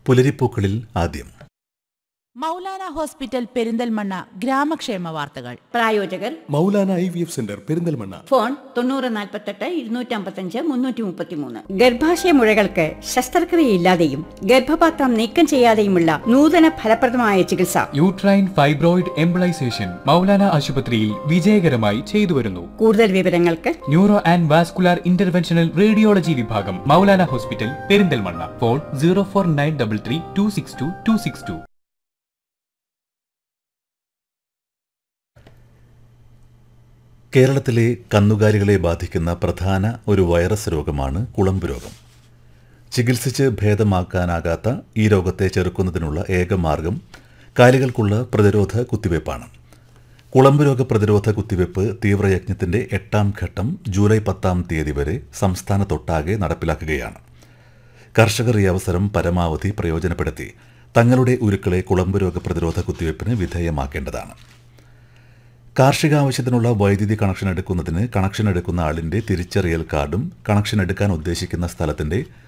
പുലരിപ്പൂക്കളിൽ ആദ്യം മൗലാന ഹോസ്പിറ്റൽ പെരിന്തൽമണ്ണ ഗ്രാമക്ഷേമ വാർത്തകൾ. പ്രായോജകർ Maulana IVF centre Perinthalmanna. Phone 9048 255 333. ഗർഭാശയ മുഴകൾക്ക് ശസ്ത്രക്രിയയില്ലാതെയും ഗർഭപാത്രം നീക്കം ചെയ്യാതെയുമുള്ള നൂതന ഫലപ്രദമായ ചികിത്സ യൂട്രൈൻ ഫൈബ്രോയിഡ് എംബിളൈസേഷൻ മൗലാന ആശുപത്രിയിൽ വിജയകരമായി ചെയ്തുവരുന്നു. കൂടുതൽ വിവരങ്ങൾക്ക് neuro and vascular interventional radiology വിഭാഗം മൗലാന ഹോസ്പിറ്റൽ പെരിന്തൽമണ്ണ. ഫോൺ 04933 262 262. കേരളത്തിലെ കന്നുകാലികളെ ബാധിക്കുന്ന പ്രധാന ഒരു വൈറസ് രോഗമാണ് കുളമ്പ് രോഗം. ചികിത്സിച്ച് ഭേദമാക്കാനാകാത്ത ഈ രോഗത്തെ ചെറുക്കുന്നതിനുള്ള ഏക മാർഗം കാലികൾക്കുള്ള പ്രതിരോധ കുത്തിവയ്പ്പാണ്. കുളമ്പ് രോഗ പ്രതിരോധ കുത്തിവയ്പ്പ് തീവ്രയജ്ഞത്തിൻ്റെ 8ാം ഘട്ടം ജൂലൈ 10-ാം തീയതി വരെ സംസ്ഥാനത്തൊട്ടാകെ നടപ്പിലാക്കുകയാണ്. കർഷകർ ഈ അവസരം പരമാവധി പ്രയോജനപ്പെടുത്തി തങ്ങളുടെ ഉരുക്കളെ കുളമ്പ് രോഗ പ്രതിരോധ കുത്തിവയ്പ്പിന് വിധേയമാക്കേണ്ടതാണ്. കാർഷിക ആവശ്യത്തിനുള്ള വൈദ്യുതി കണക്ഷൻ എടുക്കുന്നതിന് കണക്ഷൻ എടുക്കുന്ന ആളിൻ്റെ തിരിച്ചറിയൽ കാർഡും കണക്ഷൻ എടുക്കാൻ ഉദ്ദേശിക്കുന്ന സ്ഥലത്തിൻ്റെ